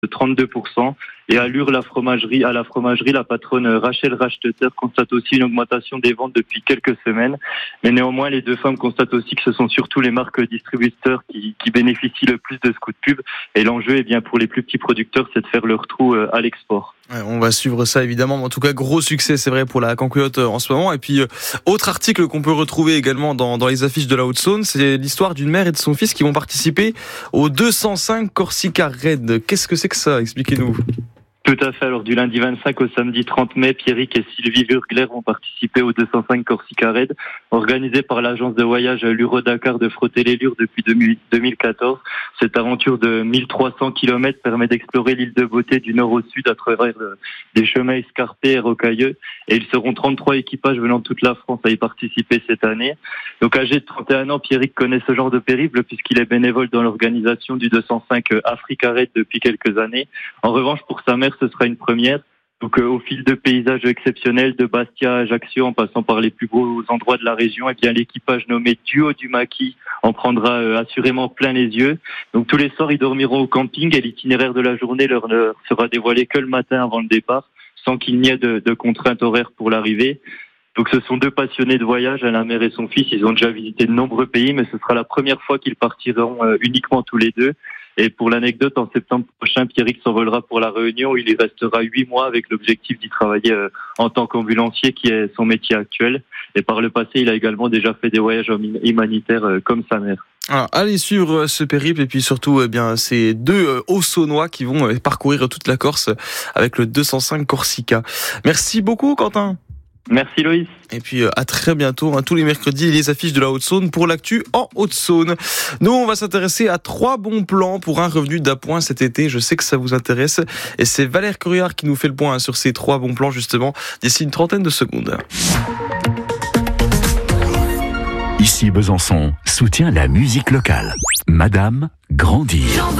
de 32%. Et à Lure, à la fromagerie, la patronne Rachel Racheteter constate aussi une augmentation des ventes depuis quelques semaines. Mais néanmoins, les deux femmes constatent aussi que ce sont surtout les marques distributeurs qui bénéficient le plus de ce coup de pub. Et l'enjeu, eh bien, pour les plus petits producteurs, c'est de faire leur trou à l'export. Ouais, on va suivre ça évidemment. En tout cas, gros succès, c'est vrai, pour la Canquoyote en ce moment. Et puis, autre article qu'on peut retrouver également dans les affiches de la Haute-Saône, c'est l'histoire d'une mère et de son fils qui vont participer au 205 Corsica Raid. Qu'est-ce que c'est que ça ? Expliquez-nous. Tout à fait. Alors, du lundi 25 au samedi 30 mai, Pierrick et Sylvie Wurgler vont participer au 205 Corsica Raid, organisé par l'agence de voyage Luro-Dakar de Frotter-les-Lures depuis 2014. Cette aventure de 1300 km permet d'explorer l'île de Beauté du nord au sud à travers des chemins escarpés et rocailleux. Et ils seront 33 équipages venant de toute la France à y participer cette année. Donc, âgé de 31 ans, Pierrick connaît ce genre de périple puisqu'il est bénévole dans l'organisation du 205 Africa Raid depuis quelques années. En revanche, pour sa mère, ce sera une première. Donc, au fil de paysages exceptionnels, de Bastia à Ajaccio, en passant par les plus beaux endroits de la région, eh bien, l'équipage nommé Duo du Maquis en prendra assurément plein les yeux. Donc, tous les soirs, ils dormiront au camping et l'itinéraire de la journée leur ne sera dévoilé que le matin avant le départ, sans qu'il n'y ait de contraintes horaires pour l'arrivée. Donc, ce sont deux passionnés de voyage, la mère et son fils. Ils ont déjà visité de nombreux pays, mais ce sera la première fois qu'ils partiront uniquement tous les deux. Et pour l'anecdote, en septembre prochain, Pierrick s'envolera pour la Réunion où il y restera 8 mois avec l'objectif d'y travailler en tant qu'ambulancier, qui est son métier actuel. Et par le passé, il a également déjà fait des voyages humanitaires comme sa mère. Alors, allez suivre ce périple et puis surtout, ces deux Haut-Saônois qui vont parcourir toute la Corse avec le 205 Corsica. Merci beaucoup, Quentin. Merci Loïs. Et puis à très bientôt, tous les mercredis, les affiches de la Haute-Saône pour l'actu en Haute-Saône. Nous, on va s'intéresser à 3 bons plans pour un revenu d'appoint cet été. Je sais que ça vous intéresse. Et c'est Valère Couriard qui nous fait le point sur ces 3 bons plans, justement, d'ici une trentaine de secondes. Ici Besançon soutient la musique locale. Madame grandit.